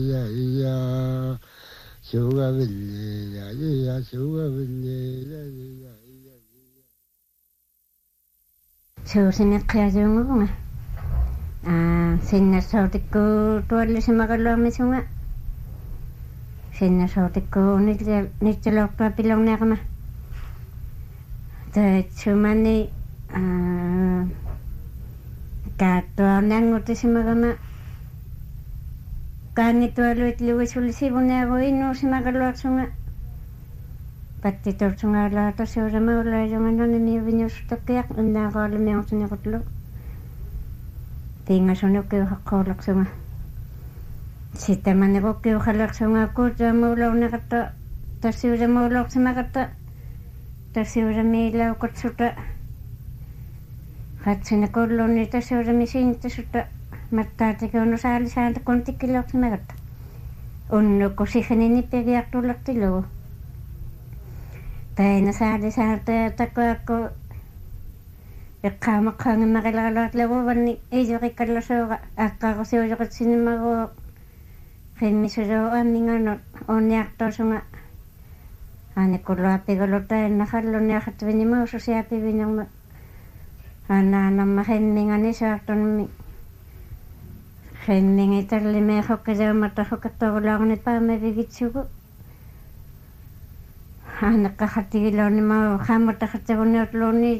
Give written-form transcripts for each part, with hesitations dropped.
ya ya suga bille ya ya suga bille ya ya ya suusineqqiajungugunga sinnassautikkuu tuallisimaqalluarmisunga sinnassautikkuu nitsalortua pilorneaqama taitsumani kaattuarnaangutisimagama kaangitualuit luisullisivunearuinnuusimaqalluarsunga pattitorsungaalaatasiuramaullaajungananimiuvinuustokkiaq innaaqaalumiortuniqutlu tingasunukkiuhaqqoolaqsunga sittamaniqukkiuqalaqsungaakkuut aamуулorneqatta tassiuramуулortimaqatta tassiuramiilauqatsuta qatsinakulluunni tassiuramisiintasutta mattaatikuunusaalisaanta kuntikkileortimaqatta unnukkusihaninipigiartulartilugu tainasaalisaanta takuakku eqqaamaqqaangimmaqilaqalaatlaguvanni iisoqikkallasooqa aqqaaqusiujoqatsinimaguo qimmisuluu aamminganut uunniartoosunga aanikulluapigulutainnaxalluniaqattuvinimuususiapivinerma anaanamma qimminganisaartunmi qimmingitarlimiaqoqqilaumatarrukattorulaarnit paamavigitsugu aaneqqaqatigiluunimau qaamutaqattagunniutluunni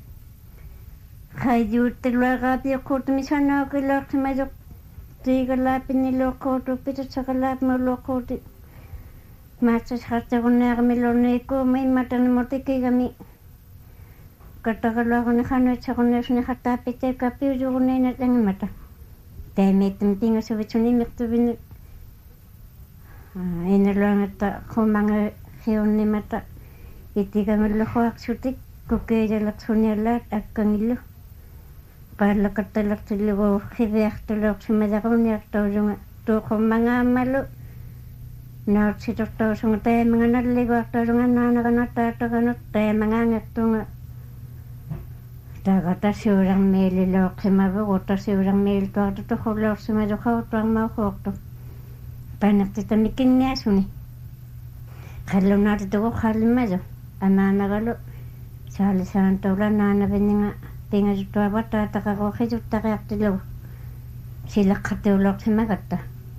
qajuuttiluaqaapiuqquutumisanauqiluartimajoq tiigalaapinniluuqquutuppitataqalaapmuluuqquuti maatsasqattagunniaqamiluunniikkuuma immatanimutikigami qattaqaluaquniqanuitsaqunnusuniqattaappittaikkaappiusugunniinat angimata taimiittum pingasuvitsunimiqtuvini inaluangatta qumanga hiunnimata itigangalluquaqsutik kukkiijalaqsuniallaat akkangillu qaallaqattalertillugu qiviartuluorsimalaruuniartausunga tuuqummangaammalu naartsitortausunga taimanganalliguartausunga naanaqanattaataqanut taimangaangertunga taqatassiularmiililuoqsimavugu tassiularmiiltuarta tuqulluorsimaluqautuarmauquortu panertitamikkinniasuni qallunaatitugu qallimalu amaanagalu saalisaantaula naanavininga pingasuttuavataattaqaruuqisuttaqiartilugu silaqqatiuloorsimagatta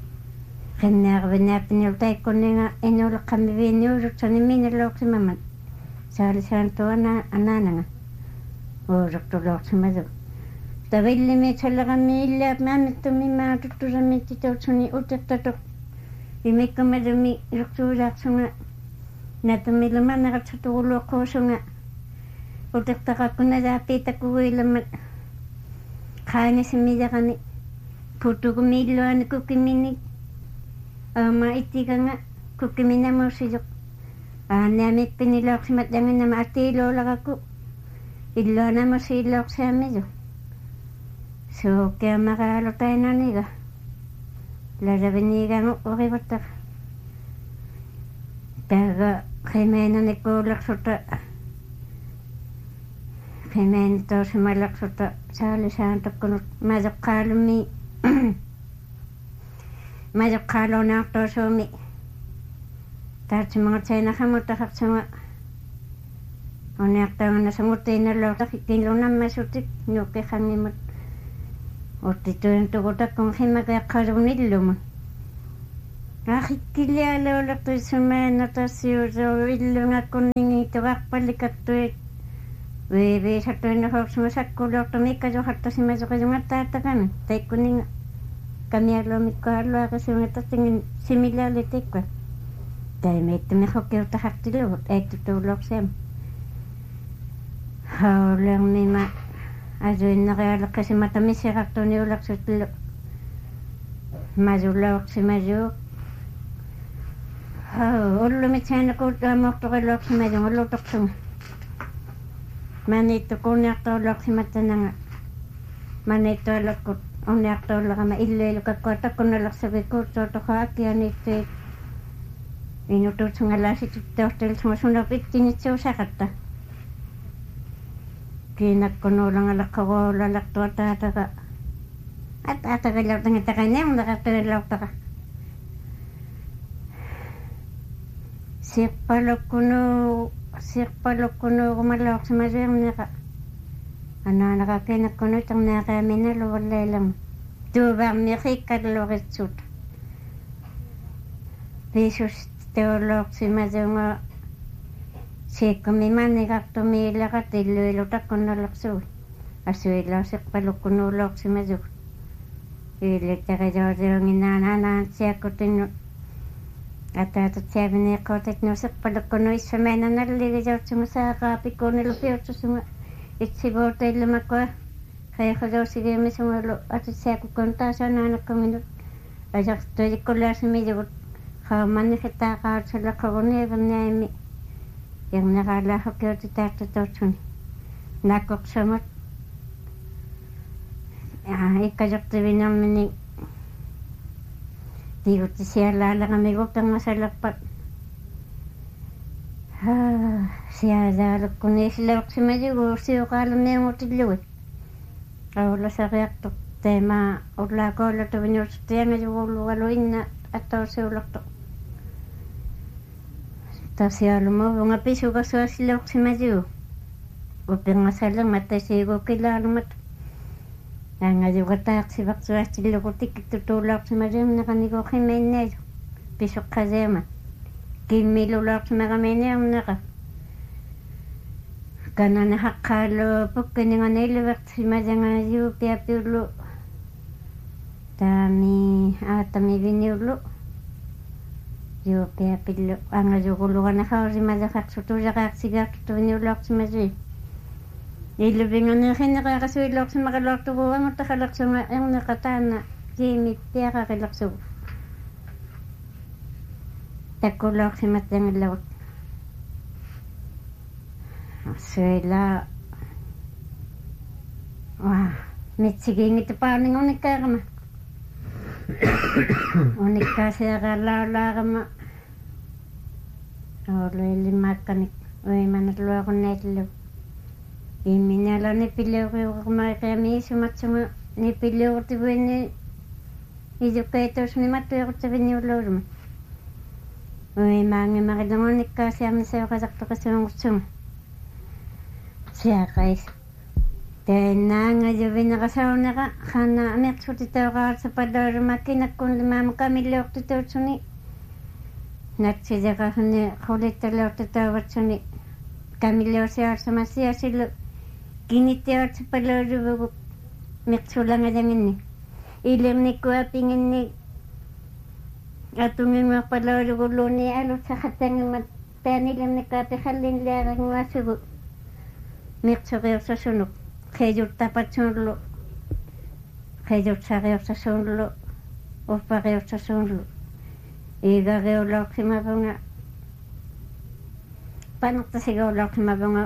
qinniarviniappiniultaikkunninga inuuleqqamiviinniulutsaniminalluorsimaman saalisaantua anaananga uurortuloorsimalu tavillimi tsalleqammiillaapmaamittumi utiqtatuq imikkumalumi iluqsuulaarsunga natumilumarneqatsutuguluoqquusunga utiqtaqakkunalaappiitakuguilamat qaangasimilaqani putugumiilluani kukkiminik aama ittiganga kukkiminamuusiluq aanniamippiniloorsimat langanama atiiluulaqakku illuanamusiilloorsiamilu suukkiamaqaalutainaniga lalaviniigangu urivattaqa taga qimeenanikkuulersuta qimeenitoosimalaqsuta saalisaantakkunut majoqqaalumi majoqqaaluunaartuusuumi taatsimangutsainaqamutaqarsunga uniartaanganasanguttiinalluortaqikkiluunammassutik nuukkiqangimut uttituintuqutakkun qimmaqiaqqaluunillumun aqikkilialuulertuissumaanatassiusuillungakkunningiituqarpallikattuit viiviisattuinnahuorsumasakkuuleortumikkajoqartasimasoqilungattaataqani taikkunninga kamiarluumikkualluaqasuungatattingin similaalitikka taimiittumiqukkiutaqartilugut aittutuulorsiam haulermima asuinneqialeqqasimatamissiqartuniulaqsutlu masullaorsimajuuq ullumitsaanakuutuamortoqilluorsimalung ullutorsunga maniittukuunniartuulluorsimattananga maniittualakkut unniartuullaqama illuilukakkuatakkunnalersavikkuutsuutoqaakkianiittuit inutuutsungallaasitutteortilsunga sunerpittinitsuusaqatta kiinakkunuulangalaqqaruulalaqtuataataqa атаатагаллартангатақаниарнеқартагаллартаqa sirpalukkunuurumalluorsimasuerniqa анаанеракинаккуну тернеариаминалуваллаилам тууваарниқиккаллоритсут писус теолоорсимасунга сиккумиманигартумиилеқат иллуилутаққунналерсуги ассуилаасеқпалуккунуулоорсимасуг илиттарилоорсиунгинаанаан атаататсиавинеққутат нусеқпалуккуну иссамаананаллигисаутсумасаагаапиккуунилу пиутсусунга итсивуутаиллумаккуа хаяхалуусигиимисунгулу ататсиакуккун таасаанаанаккуминут асартуиккулаасимилугут хааманнихитаақаатсулаққугуниаверниаими ярнераалаахукиутитаартутуутсуни наккорсамат иккалертивинэрмини тигутсиалаалерамигу пернасалерпат сиалаалуккунисилаорсималугу сиоқаалерниангутиллугут ауласариартоқ тема уллаакоолатувиниусутиангалугууллугалу инна аттаусиулерто тасиалумавунга писугасуасилаорсималугу уппернасалермат тасиигуккилаалумат ангадугатаартиварсуастиллугутиккиттутуулаорсималуумнеқанигуухимииннаалу писоққасиама киммилулаорсимагаминиарнеқа канана хаққаалу пуккининганиилуверсималангаажиу пиапиуллу таами аатамивиниуллу ю пиапиллу ангажугуллуганахаусималахарсутуулеқаақсигаартувиниуллаорсимасуи илувингернерхиннеқарасуиллоорсимақалуартугуангуттахалерсунга ернеқатаана кими пиақарилерсугу таккулоорсиматтангиллагут суила митсигиингитпаарнингорниккаарама униккаасиарааллаалаарама оолуилимаакканик уиманалуаруннаатиллу имминалани пиллеуриуқармаақиамиисуматсума нипиллеуртивуинни идуккаитуусниматтуйорутсавинниуллуулума уимаангимарилунгорниккаасиарнисаоқасартоқасуунгутсума сиақайс тааннаангажувинерасаунера хана амертутитаораатсапаллуалумаккинаккунлимаама камиллеортутуутсуни натсилеқарни хулитталеортутааватсуни камиллеосиаарсамассиасиллу киниттиаатсапаллуулувгу мертулангалангинни илерниккуапингинни атунгингуарпаллуулугуллууни алутсахаттангимат таанилерниккаапихаллинлиарагуасугу мертуриорсасунук хеjuttapatsuunlu хеjutsariorсасуунлу уффариорсасуунлу игариулоорсимавунга панертасигуулоорсимавунга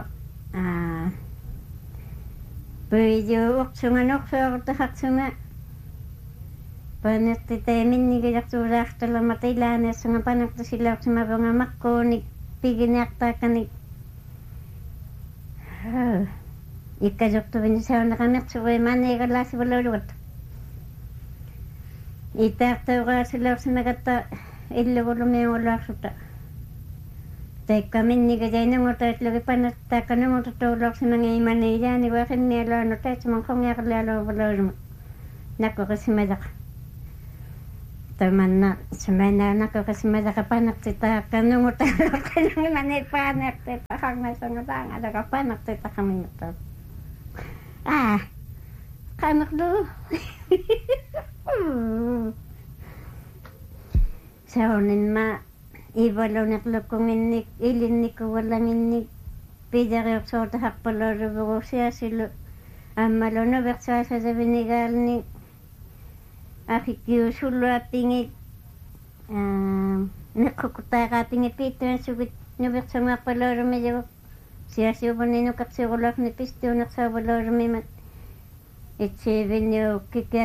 пуйуурсунганорфеортахарсунга панертитаиминнигилартуулаарталерма тилаанассунга панертасилаорсимавунга маккууник пигиниартаакканик иккажортувинисаунеқамертуримаанигалаасивалуулугат итаартаураасилаорсимагатта иллугулумиунгулаарсута теккаминнигажайнангутаатлугипанаттаакканумутутуулуорсимангииманиилааниуахинниалаану таатсиман хонгиарлаалуувалуулума наккоқисималақа таманна симанаанаккоқисималақа панертитаакканумутаалуорсимангиманиипаанерти пахарнасангатаангалақа панертитақамингаттаа канерлу саунинма ивалунерлуккунгинник илинниккугаллангинник пидериорсоотахарпаллуулувгусиасиллу аммалуну версаасасавинигаални ахиккиусуллуаппингит меккукутаагааппингит пииттуассугит нуверсунгаарпаллуулумилугу сиасиупанинукарсиурулаахни пистуунерсаавалуулумимат итсивинниу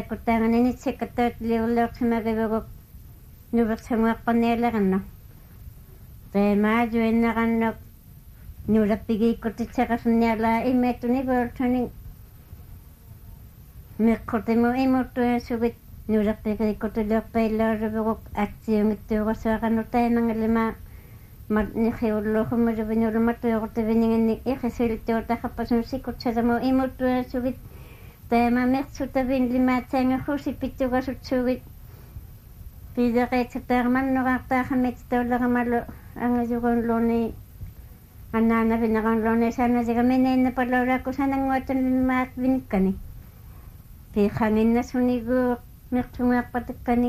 кикиаккутааганинитсаккаттаатилиуллеорсимагавгук нуверсунгаарпарниалеранна тэмаажуиннераннук нулаппигииккутитсақарсуниалаа иммааттунивууртуни меккутиму имуттуассугит нулаппигииккутулуарпаиллаалувгук атсиунгиттуугасааранну таимангалима nihiulluhumuluvinulumattuyortuviniginni iqisiltuutaqappasunsikutsatamu imuttuasugit taamamertsutavinlimaatsaangaqhusi pitsugasutsuugit pideqeetsataarmannoqaartaaxamit tuulleramalu angasugunluuni annaanavineqanluuni saanasigaminiinna palulaakku sananguatanlimaat vinikkani piiqanginnasunigu mertsungaarpatakkani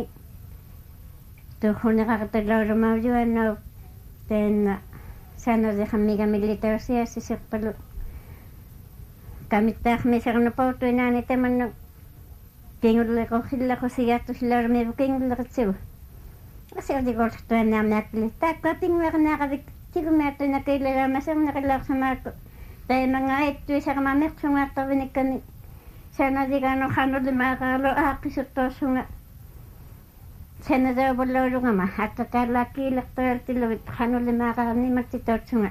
tuhuniqartalaulamauyuannau taanna saanasiqammigamillitausiassisirpalu kamittaarmisernerpautuinaani tamannu kingulleqorrillaqusigaattusilaulamivu kingulleqitsigu asiutigortuannaarnaakli taakkapinguarnaaqavik tigumiattunakiilalaamaserneqillaarsamaaku taimangaittuisarmamertsungaartarvinikkani saanasigaanoqanulimaaqaalu aaqqisuttoorsunga sanadaupulluulungama attaqaalaakkiilertualtilluvit qanulimaaqarnimattitootsunga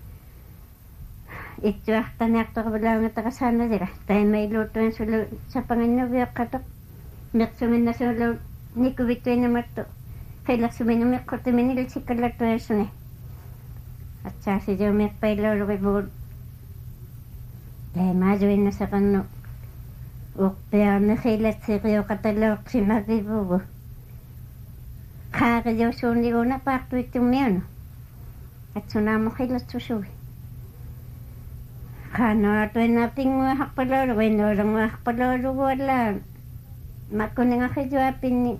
ittuartaniartorvulaungatara saanasiga taimailuuttuan sulu sapanginnuviaqqatoq mersunginnasuulu nikuvittuinamattu qillersuminumiqqutiminilsikkallattuassuni atsaasituumiarpailuulugivugut taimaaluinnasaqannu uqpiarniqilatsiqioqatalluuqsimavivugu qaaqiyuusuuniguna paartuittummiunu atsunaamuqilatsusugi qanuatuinnaaptinguaharpaluulugu innuulunguaharpaluuluguallaan makkuningaqijuapinni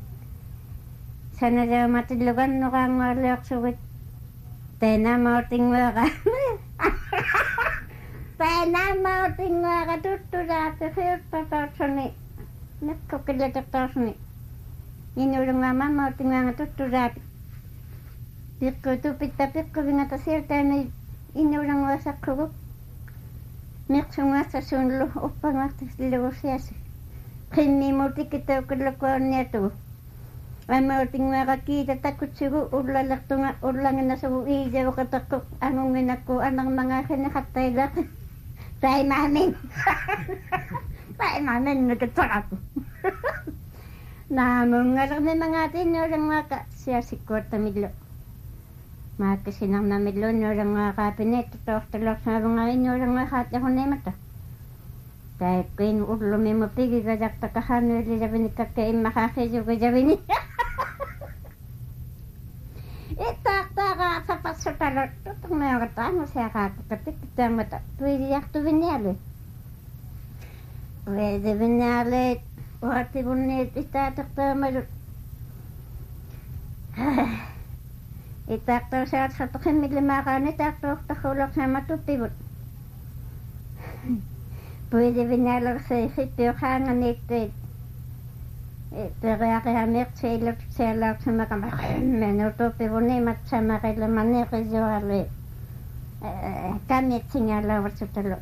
sanadaamatillugannuqaangualliorsugit tainaamautinguaqa tainaamautinguaqa tutturaatiqiuttatoorsuni miqqukkillatertoorsuni innuulunguamaamautinguaanga tutturaati piqqutuppitta piqquvingatasiltaani innuulunguasaqqugu miqsunguassasuunlu uppanguartisillugusiassi qimmimutikitaukullakuarniatugu amautinguaqa kiitatakutsigu ullallertunga ullanginasugu iisavuqateqqu angunginakku anermangaaqiniqattailaqi taimaamin taimaaminnututsaqaku naamungalernimangaatiinnuulanguaqa siasikkuattamillu maakkisinernamillu innuulanguaqaapiniittatoortalorsaavungarinnuulanguaqaatjahuniimatta taikkuin ullumimu pigigajartaqahanuililavinikkakke immaqaaqisugujavini ittaaqtaaqaaqsapassutalut tuturmeoqataangusiaqaaqatikkittaamata tuiliartuviniali uedivinialit uattivunniit ittaatertaamalut ittaaqtausaatqatoqimmillimaaqaani taaqtuortarruulorsaamatuppivut puidivinialersiiqippiuqaanganiittuit teriaqiamirtsiillutsialaarsimaqama menutuppivuniimatsamaqillamaniqisuarli kamitsingaalaavatsutalu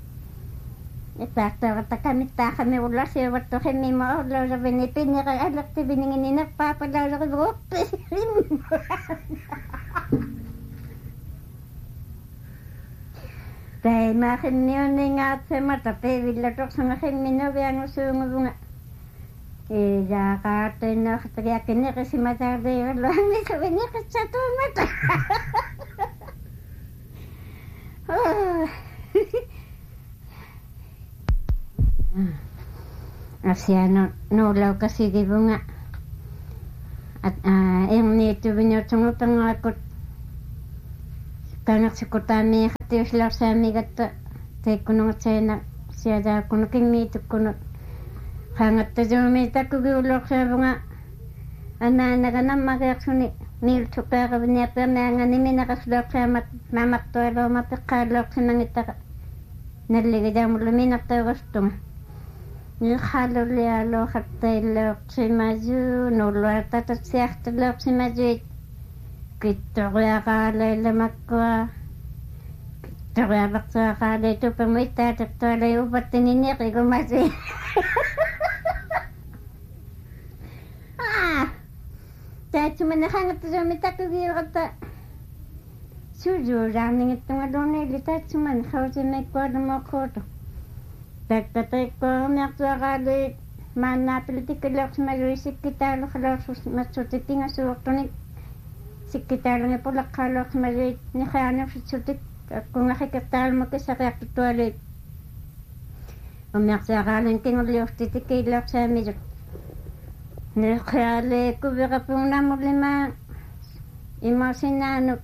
ittaaqtaaqatakamittaaqami ullasiuvattu qimmima orlaulavini pinniqa alertiviningininappaapalaulerivuppi taimaqimmiuningaatsemata piivillatoqsangaqimminuviangusuunguvunga ijaaqaattuinneqtariaqqinneqisimataalliivalluannisuviniqitsatuumata asiano nuulaukkasigivunga erniittuviniutsungutangaakut kanersikutaamiiqattiusilaarsaamigatta teikkunungatsiina siadaakunu kimmiitukkunu qaangattasuumi takkugiulluorsaavunga anaanaganammageersuni niiltuqaaqaviniappiamaanganiminaqasluorsaamat maamartualuuma peqqaalluorsimangittaqa nalligidaamullumiinertaugastunga niqhallulialuuqattailluorsimaju nulluartatatsiartulluorsimasuit kittoriaqaalaillamakkua kittoriavertuaqaalaituppamuittaatertualai upattininiqigumasi taatsumanaqaangattasuumi takkugiuqatta sujuuraarningittungaluunniilli taatsuman qausimikkualumoqquutu takkataikkuarmiartuaqaali maannaapilitikkalluorsimaluissikkitaaluqaloorsus matsutipingasuurtuni sikkitaalangi pulaqqaaluarsimaluit niqaanarfitsutik akkungaqikertaalmakissaqiartutualuit ummiarsiaqaalin kingulliurtitik iillersaamiluk niqaale kuverapuunamullimaa imaasinnaanuk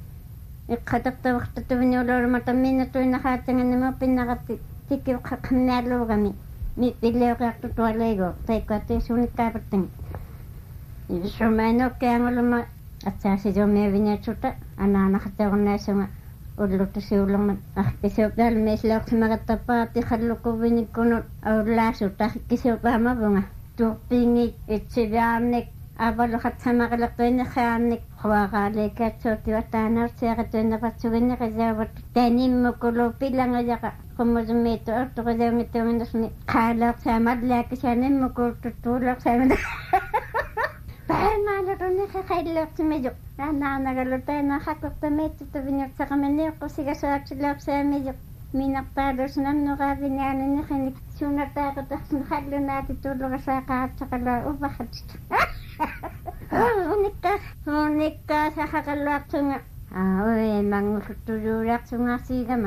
iqqatartavartatuviniulorumata minnatuinaqaatsangannimu pinnaqatti tikkiuqqaqqannialluugami mipilleoqiartutualeigo taikkuattiisuunikkaapattangi isumainokkianguluma атсаасилуумиавиниатсута анаанахтаорнаассунга уллуттусиуллермат аркисиуптаалмиислаорсимагаттаппаати халлуккувиниккунут ауллаасут аркисиупаамавунга туурпиинги итсивиаарник авалухатсамақалертуиннерхаарник хуақааликаатсуутиватаанаартиақатуиннапатсугиннеқисаават таниммукулу пилангаяқа қуммусуммиитту ортоқисаунгиттугиннерсни qaalaaqsaamallaakisaaниммукууттуулерсаамана Paimaalutuni qaqailluartimiyu anaanagalutaina haqqortamiittutuviniutsaqamaniuqqussigasuaksiluarsaamiyu minartaalusnannuqaaviniaaniniqinik suunataaqutarsni qallunaatitullugasaaqaatsaqalua upaxatit unikkaa saqaqalluartunga ui mangulluttujuuliartungaarsiigama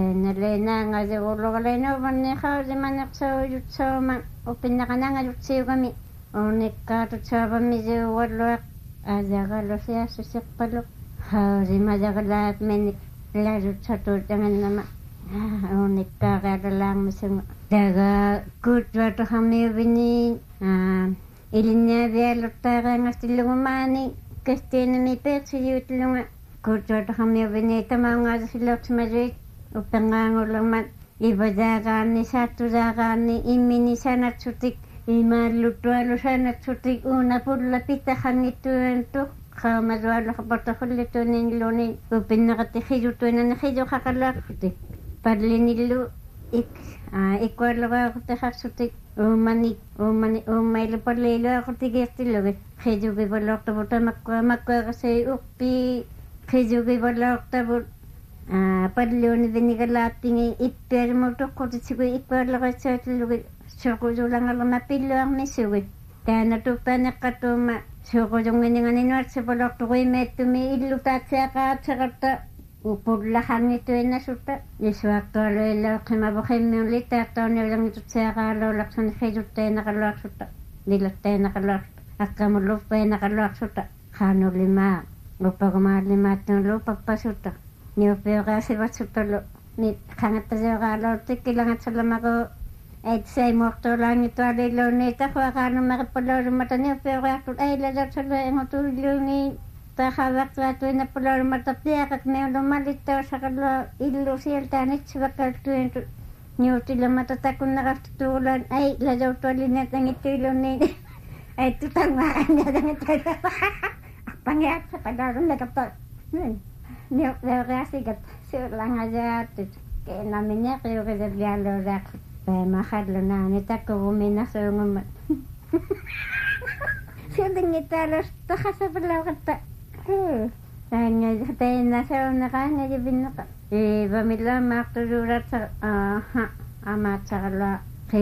peenalinaangasigulluqalainuuvanniqausimanersuujutsuuma upinnaqanangalutsiugami unikkaatutsaavamisiuvalluaq ajaqalusiassusiqqaluk hausimajaqalaat minik lalutsatuutangannama unikkaaqaalalaarmisunga taga kuuttuatuqarmiuvini ilinniavialuttaaqaangastillugumaani kastiinami peersiluutlunga kuuttuatuqarmiuvini tamaungaasiluortimaluit uppengaangullermat ivadaaqaanni saattudaaqaanni immini sanatsutik imaallutualusanatsutik uunapulla pitaqangittuantu qaamalualuqaportaqullituninluni upinneqatiqilutuinaniqiluqaqalaaqsutik pallinillu ikkualluqaaqutiqarsutik uumailu palliiluaqutigiirtillugi qiyugivalluortavut amakkuaqasai uqpi qiyugivalluortavut palluunivinigalaappingi ippialimutuqqutitsigu ikkualluqaitsuutillugi suuqusulangallerna pilluarmissugi taanatuppaaneqqatuuma suuqusunginiganinuatsipolortuqiimeettumi illutaatsiaqaatseqarta upullaqangituinnassutta isuaqtualuillaoqqimavuqimmiulli taartauniulangitutsiaqaalluulaqsuni qillutteenaqalluaqsutta nilatteenaqalluaqsutta aqqamulluppeenaqalluaqsutta qaanullimaa uppagumaallimiaattuullu uppappasutta niuppiuqaasivatsuttallu ni qangattasiuqaalluurtikkilangatsallamaqu Etsai mortolaangitualilluuni tahuaqaanumaqippalluulummatani uppiuqiartut ailalarsalu engutulluuni taxavaqtuatuinappalluulumata piaqaqmiulumalittaussaqallua illusialtaanitsivaqqaltuintu niutillamata takunneqartutuulaan ai lajautualiniatangittuilluuni aittutangaaqanniatangittuilla appangiatsaqalluurunnaqappa niuqleuriasikat siullangajaatut keenaminiaqiuqisavlialluulaaqut Mahadlunaani takkuguminasuungummat siutingitaalus taxasapalauqatta tainnasaunneqaangajipinneqa ivamillaamaaqtuluulatsa amaatsaqallua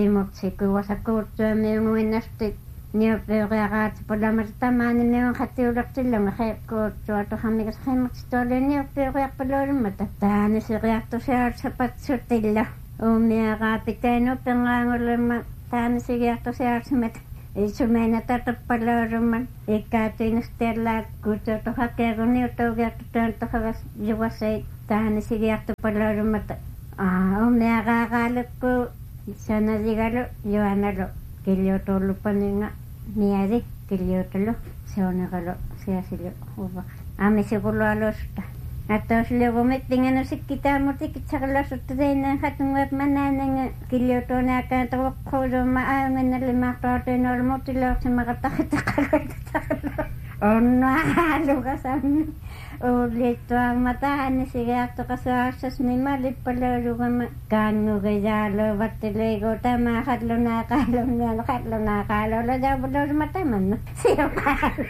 qiimortsikkuwasakkuuttuamiunguinnastik niuppiuqiaqaatipulamatatamaanimiun qattiulertillunga qeeqkuuttuatuqarmikas qiimortitualuniuppiuqiarpaluulummata taanisiqiartusiaarsapatsutillu Umiaqaapitainuppengaangullemma taanisigiartusiaarsimat isumainatatappalauruman ikkaatuinertiallaat kuutuutuqaqiaguniutaugiartutuantoqavas yuwasait taanisigiartupallaurumata umiaqaaqaalukku sanasigalu yuanalu kiliutuullupaninga miari kiliutulu siuneqalu siasilu uvaq amisigulualuusta Atosliugumit pinganusikkitaamutikitsaqallarsuttuteinen hatunguap manaananga kiliutuunaakaataruqquluuma aangannalimaqtuatiluorsimaqattaqitaqaluitataqallu unnaaluqasamni ullittuarmataanisigaartoqasuaarsasmimalippalaulugama kaangugijaaluuvattiluigu tamaaqallunaaqaalunnaaqaalulajaapuluurumataamannu siuqaalu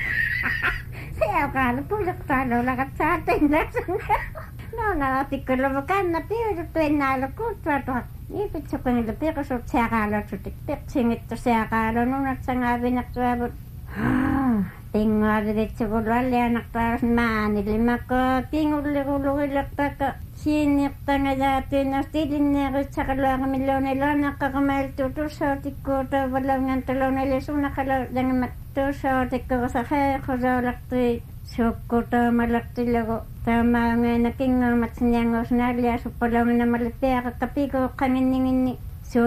Siapa pujuk talo lakat sa atin no nalatikkulo kanna piutuinnaalo kuuttuatuat ipitsukangilupikasut siaqaalo sutik piksingittu siaqaalo nunatsangaavinaktsuavut Pingaavigitsugullalle anaqtaarus maanillimaqqa pingulligullugillaqqaka siiniqtangayaatiinnas tilinneeqitsaqaluaqamilluunilaanaqqaqamaaltu tussaatikkuuta vallangantaluunalisunaqala yangamat tussaatikkuusaxeequsaalaqti sukkutaamalaqtillagu taamaangeena kingaamatsiñanguusnaalliasuppalauninamalippiaqaqqapikuuqqanginninginni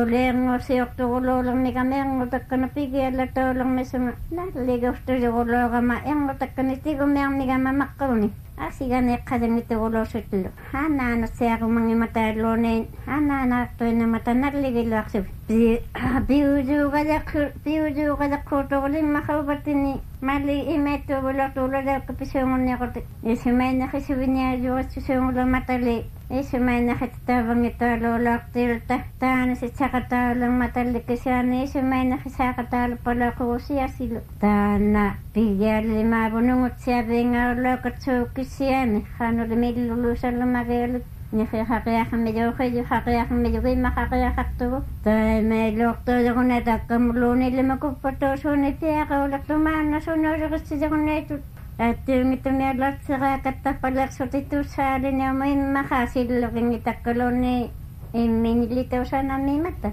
suuleerngorsiortuguluulermikameerngutakkana pigiallataulermisunga nalligustuluguluugama erngutakkanitigummeermigamamaqqauni asiganeqqasangituguluusutlu anaanassiaqumangimataаллуунeen anaanaartuinamata nalligiluarsup piujuuqalaqquutugulimмахауbatini malli imeettuugulortuulalaakka pisuungunniaqut isimainnaqqisuviniajuatsusuungulamatali isimainnaqqitataavangitaaluulaartiilta taanasitsaqataalumatallиккисиани isimainnaqqisаақатаалуппалаақугусиасилу таана пигиаллимаавунунгутсиавиингаарлаакатсууkkиссиани ханулимиллулуусаллумагиалут нихиқақиақаммилуухиду таимаилуортуужагуна таккамулуунилимакуппатуусууни пиақаулертумааннасунуусеқиссисагуннаитут аттуумитумиаллартсеқаақаттарпалерсутитуссаалиниума иммахаасиллугингитаккалуунни имминилитаусанаммиматта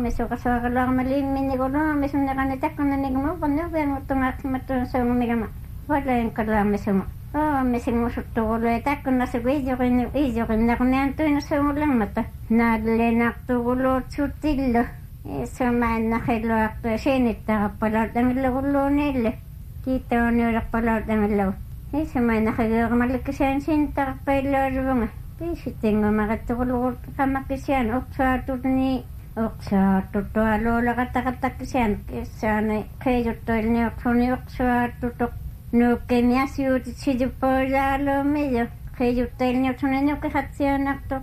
мисуқасуақалуармалиимминигулуа мисуннеқанитаккунанигму паннуувиангуттунгаақсиматтуусуунгумигама валаинкалуармисума мисингусуттугулуи таккуннасугу изоқиннақуниантуиннассуунгуллармата нааллинартугулуутсуттиллу исумааннахилуарту синиттараппалаут ангиллугуллуунилли китауниулерпалаут ангаллагу исумааннахигеэрамалликкисаан синиттараппаиллуалувунга писиттингумагаттугулугут камаккисиан оксаатутни оксааттуттуалуулеқаттақаттаккисиан киссаани қиижуттуилниорсуни оксааттутоқ нуккимиасиутитсижуппоилаалууммиу қиижуттаилниорсунинуккихатсианартоқ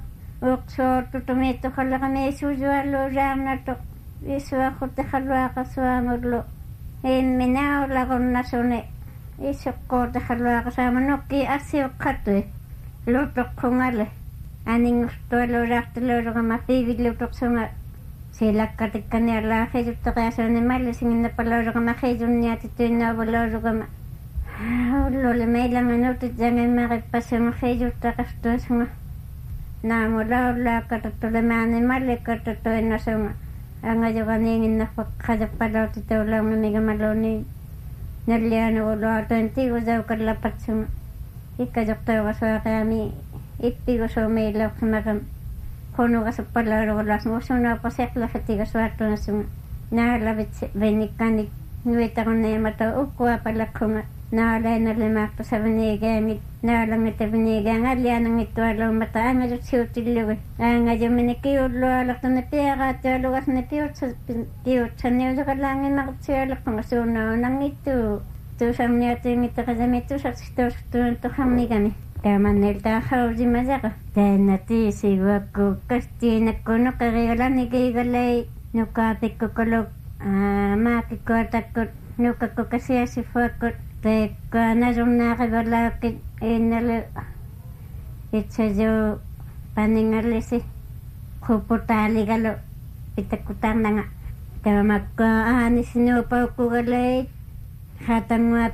оксааттутумииттухаллеқамиисуусуаллуулаарнатоқ исуаққуттахаллуақассуаамуллу имминаауллагорнасуни исоққуутахаллуақасааманукки ассиоққаттуи лутоққунгале анингустуалуулаартулуулерама пивиллутоқсунга силаккатикканиаллаахижуттеқиасууни маллисингиннаппалуулерама хижунниатитуиннаавалуулугама уллуле мейлангануутит жангиммариппассунга хижуттақартуасунга наамулауллааккататтулемаани малликкаттуиннасунга ангажуганиингиннарпақ қажаппалаутитуулаарнамигамалууни наллианугулуатуин тигусаукаллаппатсунга иккажортаугасуақиами иппигусуумииллаорсимакам хунугасаппалаалугуллаарсуга усунуапасеқлафатигасуааттунасунга наалавит веникканик нуитарунниамата уккуапалаккунга наалайналимаарту савнигаангит наалангатавнигаангаллианангиттуалууммата аангажутсиутиллуги аангажуминикиуллуалертуна пиагааттуалугасна пиутсанниусақалаангимақутсиалерпунга сууннаунангиттуу тусарниатингиттақасамиттусартитуустуунтухарнигами тааманнилтаахаусимасаqa тааннатиисигуаккууккастиинаккунеқаригаланикигалай нукаапиккуккалук маакиккуатаккут нукаккукасиасиффуаккут тееккуанасурнаақивалааккит иинналу итсажу панингаллиси хуппутаалигалу питаккутаарнага таамакка аанисинуупауккугалай хатангуа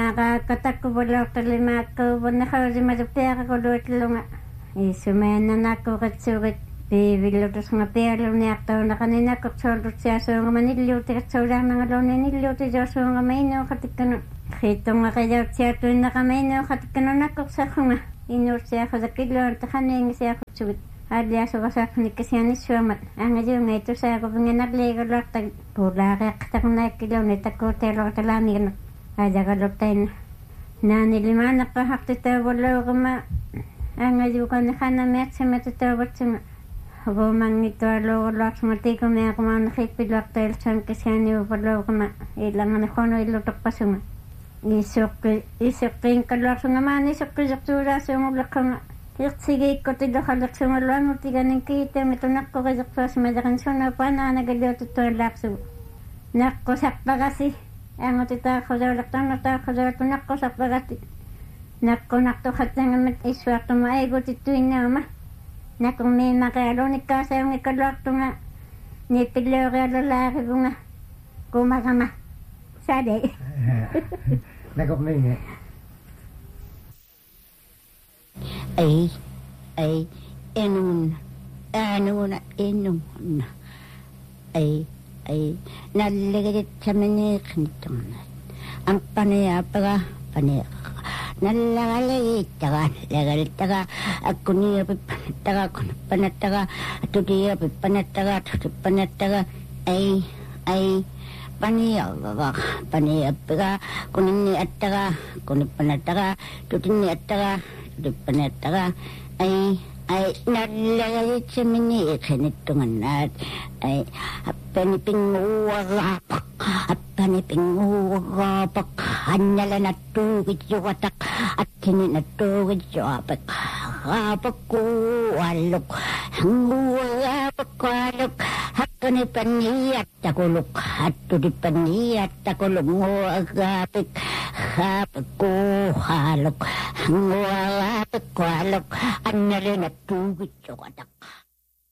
пилимаагааккатаккувалуорталимааккауваннахаусимасуппиақакулуатлунга исумааннанаккуқатсугит пивиллутуснга пиалуниартаунақанинаккорсоолутсиасуунгама ниллиутикатсуулаарнангалуунни ниллиутижоосуунгама хиттунгақиjautiatuinnaqama инуухатикканунаккорсаррунга инуутсиахусаккиллуан таханиингисиахутсугит аалиасугасаафниккасианissуамат аангажуунга итусаагувингинарлиигалуартак пулаариаққатарнааккилууни таккуутеалуарталаанигана аажагалуттайна наанилимаанеққахартитааваллуугама аангажууканнаханамиатсиматутааватсунга гомангиттуалуугуллаарсунга тикумиақумааннахиппилуартаилсан кисианиуваллуугама илангана иллуторпасунга исоққиинкаллуарсунгамаани исоққисертуулаасуунгуллаққанга иртсигииккутиллухалерсунгаллуангутиганин киитами тунаққорисерпуасмалерин сунапаанаanaгалиутуттуаллаарсугу наққусарпагаси ангутитааххусаулертарнатааххусаалтунаққусарпагати наккунартухаттангамат исsuartuma аигутиттуиннаама накуммиимақиалуниккаасаунгиккалуартунга ниппиллеориаллааривунга кумагама саде 내가 분명히 ay enun ay nallegit chamani khintumna ampane apaga pane nallagalegitaga legalitaga akuniya pipanattaga kunpanattaga tudiya pipanattaga tudipanattaga ay paniyaga kuninni attaga kunipanattaga tudinni attaga tudipanattaga ay nallagalit chamani khintumna ay apani pinguwagapak anyala natugidyowatak atini natugidyowapak kapakuwalok hanguwagapakwalok hakani paniyatakulok hatudi paniyatakulok nguwagapik kapakuwalok hanguwagapakwalok anyala natugidyowatak